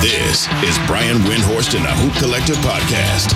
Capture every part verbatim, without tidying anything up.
This is Brian Windhorst and the Hoop Collective podcast.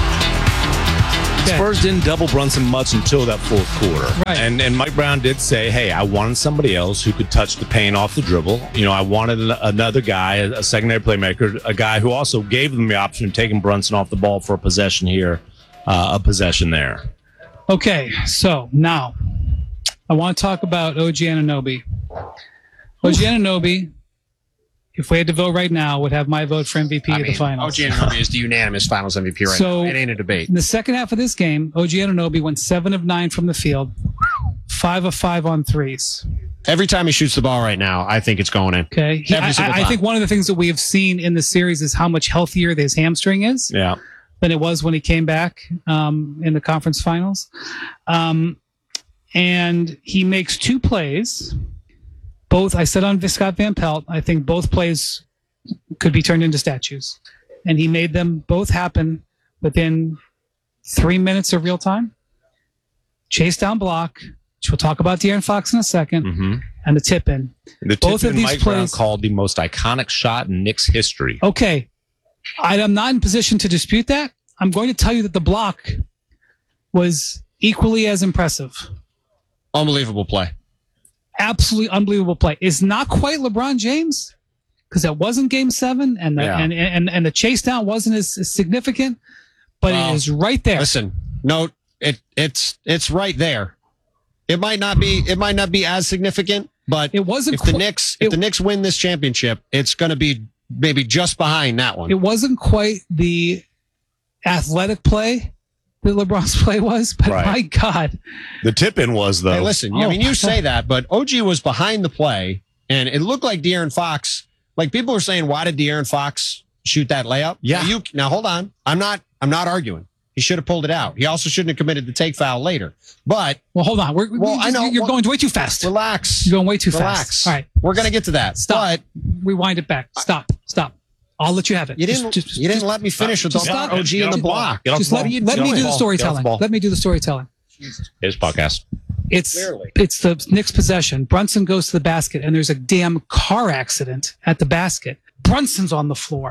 Spurs didn't double Brunson much until that fourth quarter. Right. And and Mike Brown did say, hey, I wanted somebody else who could touch the paint off the dribble. You know, I wanted another guy, a secondary playmaker, a guy who also gave them the option of taking Brunson off the ball for a possession here, uh, a possession there. Okay, so now I want to talk about O G Anunoby. O G Anunoby, if we had to vote right now, would have my vote for M V P I of mean, the finals. O G Anunoby is the unanimous finals M V P right So, now. It ain't a debate. In the second half of this game, O G Anunoby went seven of nine from the field, five of five on threes. Every time he shoots the ball right now, I think it's going in. Okay, he, Every I, single I, I time. think one of the things that we have seen in the series is how much healthier his hamstring is Yeah. than it was when he came back um, in the conference finals. Um, and he makes two plays. Both, I said on Scott Van Pelt, I think both plays could be turned into statues. And he made them both happen within three minutes of real time. Chase down block, which we'll talk about De'Aaron Fox in a second, Mm-hmm. and the tip in. The Both tip of in these Mike Brown plays- called the most iconic shot in Knicks history. Okay, I am not in position to dispute that. I'm going to tell you that the block was equally as impressive. Unbelievable play. Absolutely unbelievable play. It's not quite LeBron James because that wasn't Game Seven, and the Yeah. and, and and the chase down wasn't as, as significant, but Well, it is right there. Listen, no, it it's it's right there. It might not be it might not be as significant, but It wasn't if the qu- Knicks if it- the Knicks win this championship, it's going to be maybe just behind that one. It wasn't quite the athletic play that LeBron's play was, but Right. my God, The tip in was, though. Hey, listen, I Oh, mean, my you say God. that, but O G was behind the play, and it looked like De'Aaron Fox. Like people were saying, why did De'Aaron Fox shoot that layup? Yeah. Now, you, now hold on. I'm not. I'm not arguing. He should have pulled it out. He also shouldn't have committed the take foul later. But well, hold on. We're, Well, we I just- know. you're Well, going way too fast. relax. You're going way too relax. fast. All right, We're gonna get to that. stop. Rewind it back. Stop. Stop. I'll let you have it. But you didn't. Just- just- you didn't just- let me finish with just the stop. O G in the block. Get off Just the let, ball. let Get me off do the ball. Get off the storytelling. ball. Let me do the storytelling. His podcast. It's Clearly. it's the Knicks possession. Brunson goes to the basket, and there's a damn car accident at the basket. Brunson's on the floor.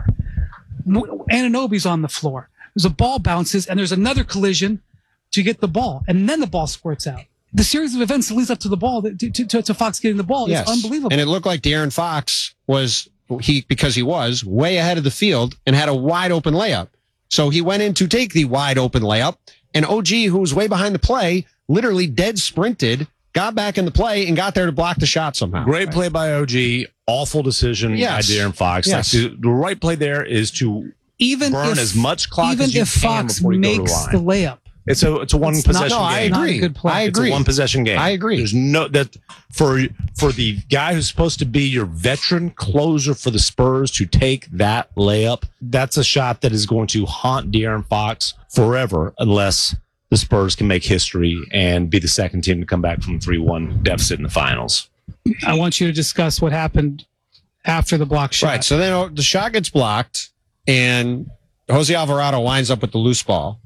Anunoby's on the floor. There's a ball bounces, and there's another collision to get the ball, and then the ball squirts out. The series of events that leads up to the ball, to, to, to Fox getting the ball, Yes. is unbelievable. And it looked like De'Aaron Fox was he because he was way ahead of the field and had a wide open layup. So he went in to take the wide open layup, and O G, who was way behind the play, literally dead sprinted, got back in the play, and got there to block the shot somehow. Great play by O G. Awful decision Yes. by De'Aaron Fox. Yes. Like, the, the right play there is to even burn if, as much clock even as you if can Fox before you go to the makes line. the layup, It's a it's a one It's not- possession No, I game. Not a agree. good play. I It's agree. a one possession game. I agree. There's no that for for the guy who's supposed to be your veteran closer for the Spurs to take that layup. That's a shot that is going to haunt De'Aaron Fox forever unless the Spurs can make history and be the second team to come back from three one deficit in the finals. I want you to discuss what happened after the block shot. Right. So then uh, the shot gets blocked, and Jose Alvarado winds up with the loose ball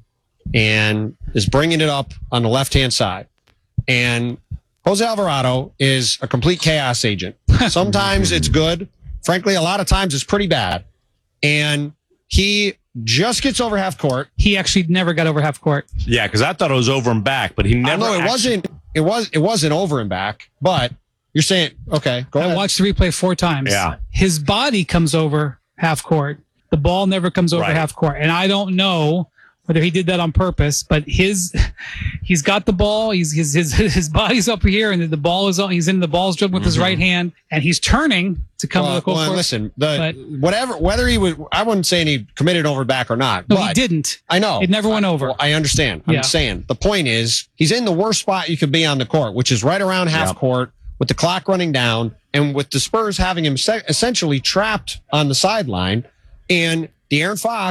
and is bringing it up on the left hand side. And Jose Alvarado is a complete chaos agent. Sometimes it's good. Frankly, a lot of times it's pretty bad. And he just gets over half court. He actually never got over half court. Yeah, because I thought it was over and back, but he never. No, it actually- wasn't. It was. It wasn't over and back. But you're saying, okay, go I ahead. watched the replay four times. Yeah. His body comes over half court. The ball never comes over Right. half court. And I don't know whether he did that on purpose, but his he's got the ball. He's his his his body's up here, and the ball is on. He's in the ball's dribbling with his right hand, and he's turning to come Well, to the goal. well, for it. listen, the but- whatever, whether he was, I wouldn't say he committed over back or not. No, but he didn't. I know It never went over. Well, I understand. I'm Yeah. saying the point is he's in the worst spot you could be on the court, which is right around half Yep. court with the clock running down, and with the Spurs having him se- essentially trapped on the sideline, and De'Aaron Fox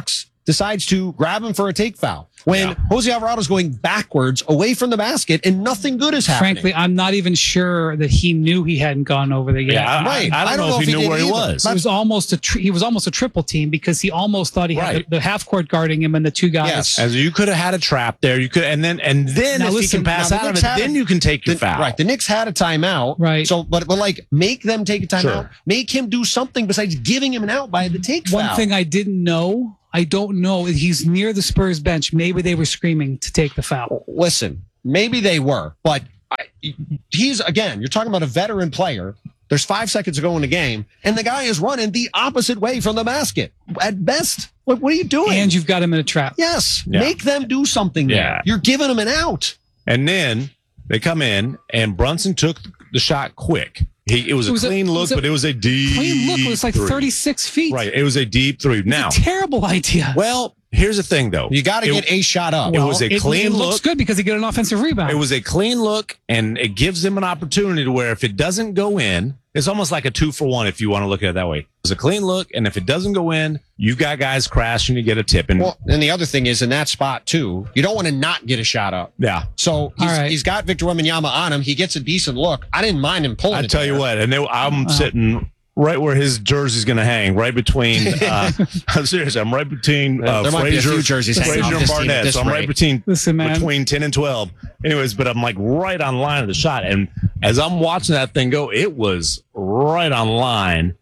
decides to grab him for a take foul when Yeah. Jose Alvarado's going backwards away from the basket and nothing good is happening. Frankly, I'm not even sure that he knew he hadn't gone over there yet. Yeah, I, Right. I, I don't know if he knew did where he either. was. It was almost a tri- he was almost a triple team because he almost thought he had Right. the, the half court guarding him and the two guys. Yes. As you could have had a trap there, you could, and then and then Now if listen, you can pass now the out of Knicks it, had then a- you can take your The- foul. Right. The Knicks had a timeout. Right. So, but, but like, make them take a timeout. Sure. Make him do something besides giving him an out by the take One foul. thing I didn't know, I don't know, he's near the Spurs bench. Maybe they were screaming to take the foul. Listen, maybe they were, but I, he's, again, you're talking about a veteran player. There's five seconds to go in the game, and the guy is running the opposite way from the basket. At best, what, what are you doing? And you've got him in a trap. yes, Yeah. make them do something there. Yeah. You're giving them an out. And then they come in, and Brunson took the shot quick. He, it was It was a a- clean it look, was a but it was a deep. Clean look, it was like three. thirty-six feet. Right, it was a deep three. It's Now, a terrible idea. well, here's the thing, though. You got to It- get a shot up. it was a it, clean it looks look. good because he got an offensive rebound. It was a clean look, and it gives them an opportunity to where if it doesn't go in, it's almost like a two for one if you want to look at it that way. It was a clean look, and if it doesn't go in, you got guys crashing, you get a tip. And Well, and the other thing is in that spot too, you don't want to not get a shot up. yeah, So he's, All right. he's got Victor Wembanyama on him. He gets a decent look. I didn't mind him pulling I it tell you there. what, and they, I'm Uh-huh. sitting right where his jersey's going to hang, right between. Uh, I'm serious. I'm right between uh, There might be a Frazier, few jerseys hanging Frazier off and this team at Barnett. this So I'm right rate. between Listen, man. between ten and twelve. Anyways, but I'm like right on line of the shot, and as I'm watching that thing go, it was right on line.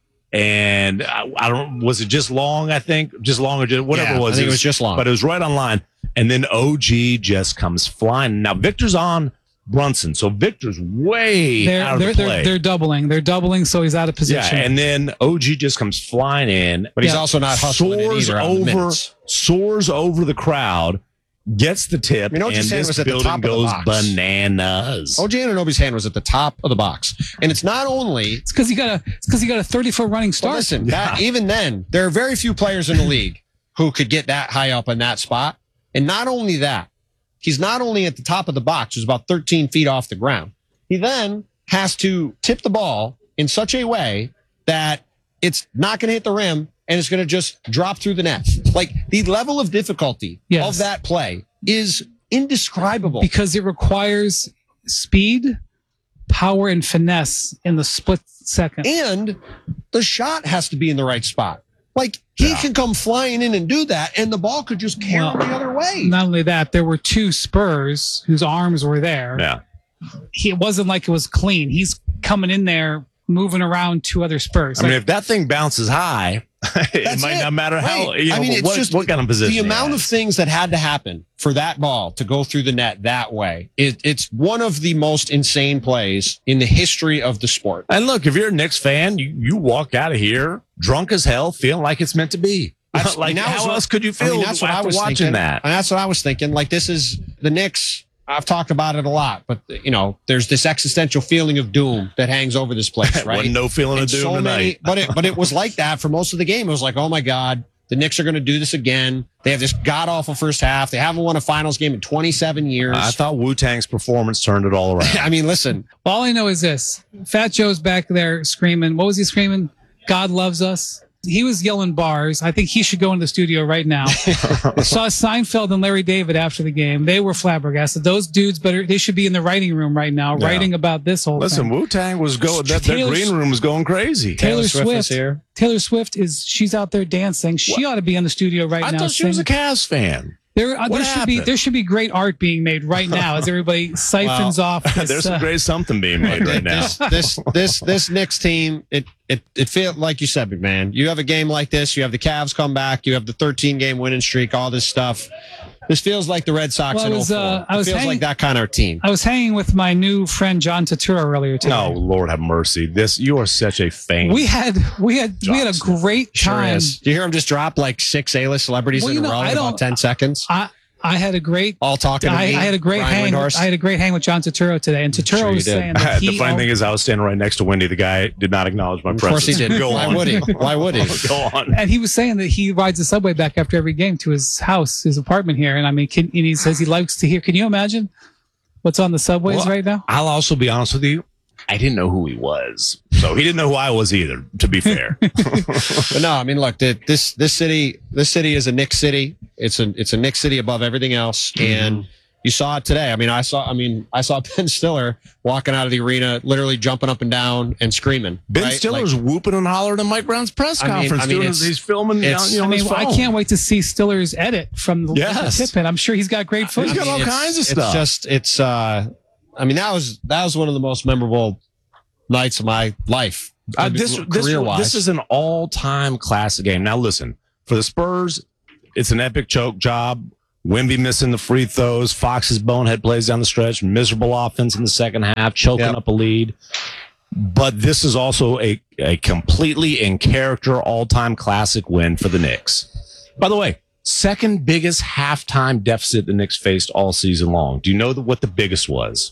And I, I don't was it just long? I think just long or just whatever Yeah, it was. I think it was just long. but it was right on line. And then O G just comes flying. Now Victor's on Brunson, so Victor's way they're, out of they're, the play. they're, they're doubling. They're doubling, so he's out of Yeah, position. and then O G just comes flying in, But he's Yeah. also not hustling it soars either on the over, minutes. soars over the crowd, gets the tip, You know what you're and saying this was at the building top of the goes box. bananas. O G Anunoby's hand was at the top of the box. And it's not only it's because he got a it's because he got a thirty foot running Well, start. listen, that, even then, there are very few players in the league who could get that high up in that spot. And not only that, he's not only at the top of the box, which is about thirteen feet off the ground. He then has to tip the ball in such a way that it's not going to hit the rim and it's going to just drop through the net. Like the level of difficulty Yes. of that play is indescribable. because it requires speed, power, and finesse in the split second. And the shot has to be in the right spot. Like he Yeah. can come flying in and do that, and the ball could just carry Well, the other way. Not only that, there were two Spurs whose arms were there. Yeah, He, it wasn't like it was clean. He's coming in there, moving around two other Spurs. I mean, Like, if that thing bounces high, it That's might it. not matter how. Right. You know, I mean, it's what, just what kind of position. the he amount has. of things that had to happen for that ball to go through the net that way. It, it's one of the most insane plays in the history of the sport. And look, if you're a Knicks fan, you, you walk out of here drunk as hell, feeling like it's meant to be. That's- like, that was how what- else could you I feel mean, that's what I after was watching thinking. that? And that's what I was thinking. Like this is the Knicks. I've talked about it a lot, but you know, there's this existential feeling of doom that hangs over this place, right? Wasn't no feeling of And doom so tonight. many, but it, but it was like that for most of the game. It was like, oh my God, the Knicks are going to do this again. They have this god awful first half. They haven't won a finals game in twenty-seven years. I thought Wu Tang's performance turned it all around. I mean, listen, all I know is this: Fat Joe's back there screaming. What was he screaming? God loves us. He was yelling bars. I think he should go into the studio right now. I saw Seinfeld and Larry David after the game. They were flabbergasted. Those dudes better. They should be in the writing room right now, Yeah. writing about this whole Listen, thing. Wu Tang was going. That their Taylor- green room was going crazy. Taylor Swift Swift. is here. Taylor Swift is. She's out there dancing. She ought to be in the studio right I now. thought she was a singing. Cavs fan. There, uh, What there should be happened? there should be great art being made right now as everybody siphons off. This, There's some uh, great something being made right now. This, this, this, this Knicks team, it, it, it felt like you said, McMahon. You have a game like this. You have the Cavs come back. You have the thirteen game winning streak. All this stuff. This feels like the Red Sox Well, I in was, oh four. uh, I was it feels hang- like that kind of team. I was hanging with my new friend John Turturro earlier today. No, Lord have mercy. This you are such a fan. We had we had we had a Johnson. great Sure time. is. Do you hear him just drop like six A-list celebrities Well, in you a know, row I in don't- about ten seconds? I I had a great All talking to I, me. I had a great Brian hang. Windhorst. I had a great hang with John Turturro today, and Turturro Sure you was did. saying that the he funny thing is, I was standing right next to Wendy. The guy did not acknowledge my Of course he presence. did. Go Why on. would he? Why would he? Go on. and he was saying that he rides the subway back after every game to his house, his apartment here. And I mean, can, and he says he likes to hear. Can you imagine what's on the subways Well, right now? I'll also be honest with you. I didn't know who he was. So he didn't know who I was either, to be fair. But no, I mean, look, the, this this city this city is a Knicks city. It's a it's a Knicks city above everything else, mm-hmm. and you saw it today. I mean, I saw I mean, I saw Ben Stiller walking out of the arena, literally jumping up and down and screaming. Ben right? Stiller's like, whooping and hollering at Mike Brown's press I mean- conference. I mean, doing it's- his- he's filming. it's- you know, I on his mean, I phone. can't wait to see Stiller's edit from the, Yes. the tip in. I'm sure he's got great footage. He's got all it's- kinds of it's stuff. just it's uh I mean that was that was one of the most memorable nights of my life. Uh, this this, career wise. this is an all-time classic game. Now, listen, for the Spurs, it's an epic choke job. Wemby missing the free throws. Fox's bonehead plays down the stretch. Miserable offense in the second half, choking Yep. up a lead. But this is also a, a completely in character all-time classic win for the Knicks. By the way, second biggest halftime deficit the Knicks faced all season long. Do you know the, what the biggest was?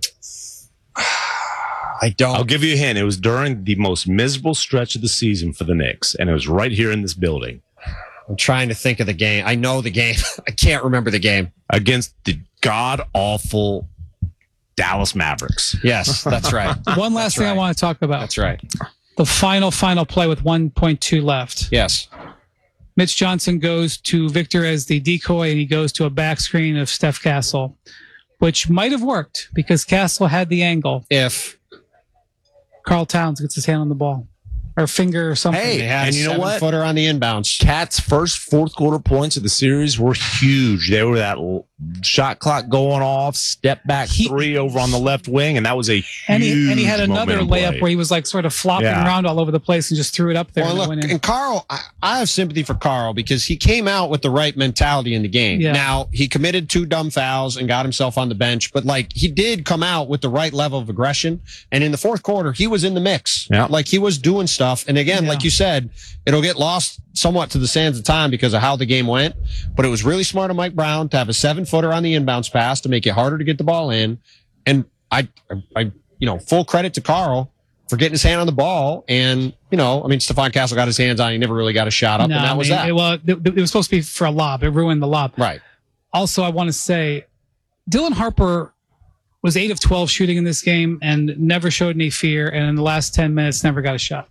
I don't I'll give you a hint. It was during the most miserable stretch of the season for the Knicks, and it was right here in this building I'm trying to think of the game. I know the game. I can't remember the game. against the god-awful Dallas Mavericks. Yes, that's right. One last That's thing I right. want to talk about. That's right. The final, final play with one point two left. Yes. Mitch Johnson goes to Victor as the decoy, and he goes to a back screen of Steph Castle, which might have worked because Castle had the angle. If Karl Towns gets his hand on the ball or finger or something. Hey, they had and a you know seven what? footer on the inbounds. Cat's first fourth quarter points of the series were huge. They were that l- shot clock going off, step back He- three over on the left wing, and that was a huge And he, and he had another momentum layup play. where he was like sort of flopping Yeah. around all over the place and just threw it up there. Well, and it look, went in. and Carl, I, I have sympathy for Carl because he came out with the right mentality in the game. Yeah. Now, he committed two dumb fouls and got himself on the bench, but like he did come out with the right level of aggression. And in the fourth quarter, he was in the mix. Yeah. Like he was doing stuff. And again, Yeah. like you said, it'll get lost somewhat to the sands of time because of how the game went. But it was really smart of Mike Brown to have a seven footer on the inbounds pass to make it harder to get the ball in. And I, I, I, you know, full credit to Carl for getting his hand on the ball. And, you know, I mean, Stephon Castle got his hands on, he never really got a shot up, No, and that I was mean, that. It, well, it, it was supposed to be for a lob. It ruined the lob. Right. Also, I want to say Dylan Harper was eight of twelve shooting in this game and never showed any fear. And in the last ten minutes, never got a shot.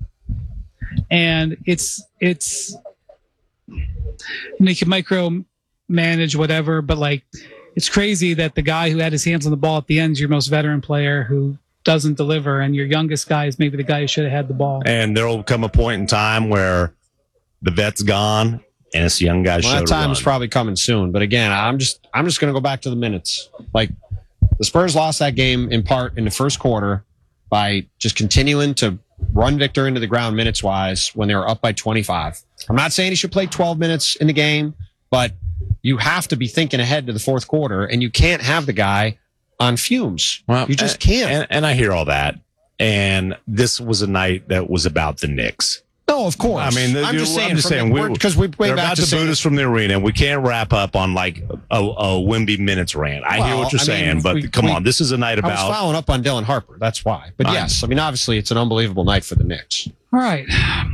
And it's, it's, you know, you can micro manage whatever, but like, it's crazy that the guy who had his hands on the ball at the end is your most veteran player who doesn't deliver, and your youngest guy is maybe the guy who should have had the ball. And there will come a point in time where the vet's gone and it's the young guy Well, show that to time run. is probably coming soon. But again, I'm just, I'm just going to go back to the minutes. Like the Spurs lost that game in part in the first quarter by just continuing to run Victor into the ground minutes wise when they were up by twenty-five. I'm not saying he should play twelve minutes in the game, but you have to be thinking ahead to the fourth quarter, and you can't have the guy on fumes. Well, you just and- can't. And, and I hear all that. And this was a night that was about the Knicks. no, of course. I mean, I'm you- just saying, I'm just from saying, the- we- we're- because we way They're back about to to boot saying, us from the arena, and we can't wrap up on like a, a Wemby minutes rant. I hear Well, what you're I mean, saying, but we- come we- on, this is a night I was about. following up on Dylan Harper. That's why. But I- yes, I mean, obviously, it's an unbelievable night for the Knicks. All right.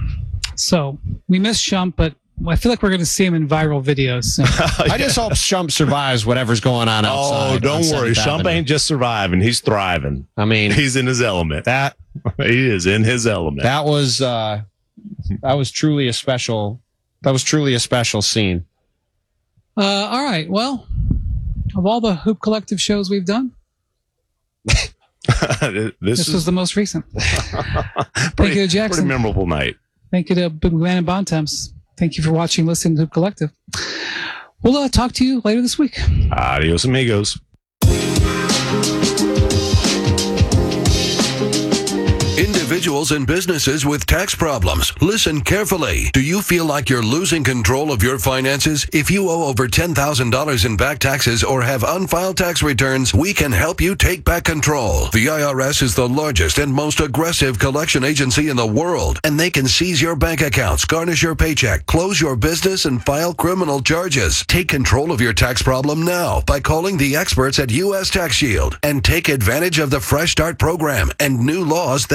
So we missed Shump, but I feel like we're going to see him in viral videos soon. I just hope Shump survives whatever's going on outside. Oh, don't on worry. seventh Shump Avenue. ain't just surviving. He's thriving. I mean, He's in his element. that He is in his element. that was uh, that was truly a special. That was truly a special scene. Uh, all right. Well, of all the Hoop Collective shows we've done, this this is was the most recent. pretty, you, Jackson. pretty memorable night. Thank you to Big Man and Bontemps. Thank you for watching, listening to Hoop Collective. We'll uh, talk to you later this week. Adios, amigos. Individuals and businesses with tax problems, listen carefully. Do you feel like you're losing control of your finances? If you owe over ten thousand dollars in back taxes or have unfiled tax returns, we can help you take back control. The I R S is the largest and most aggressive collection agency in the world, and they can seize your bank accounts, garnish your paycheck, close your business, and file criminal charges. Take control of your tax problem now by calling the experts at U S Tax Shield and take advantage of the Fresh Start program and new laws that may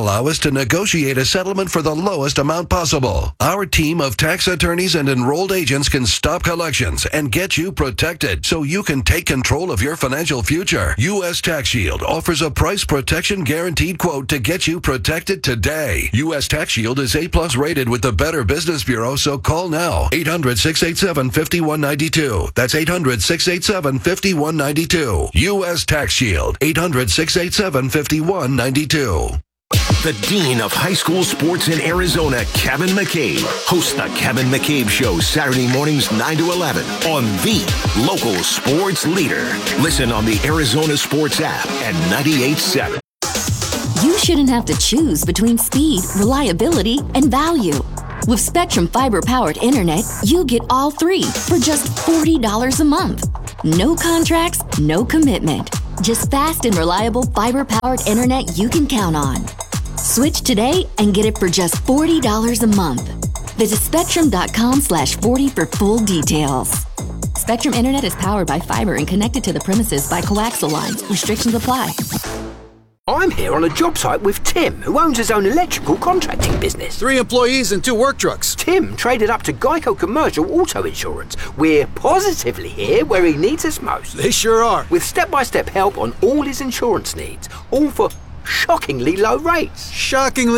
allow us to negotiate a settlement for the lowest amount possible. Our team of tax attorneys and enrolled agents can stop collections and get you protected so you can take control of your financial future. U S Tax Shield offers a price protection guaranteed quote to get you protected today. U S Tax Shield is A plus rated with the Better Business Bureau, so call now. eight hundred, six eight seven, five one nine two. That's eight hundred, six eight seven, five one nine two. U S Tax Shield. eight hundred, six eight seven, five one nine two. The Dean of High School Sports in Arizona, Kevin McCabe, hosts the Kevin McCabe Show Saturday mornings nine to eleven on the local sports leader. Listen on the Arizona Sports app and ninety-eight point seven. You shouldn't have to choose between speed, reliability, and value. With Spectrum Fiber-powered internet, you get all three for just forty dollars a month. No contracts, no commitment. Just fast and reliable fiber-powered internet you can count on. Switch today and get it for just forty dollars a month. Visit spectrum.com slash 40 for full details. Spectrum Internet is powered by fiber and connected to the premises by coaxial lines. Restrictions apply. I'm here on a job site with Tim, who owns his own electrical contracting business. Three employees and two work trucks. Tim traded up to Geico Commercial Auto Insurance. We're positively here where he needs us most. They sure are. With step-by-step help on all his insurance needs, all for shockingly low rates. Shockingly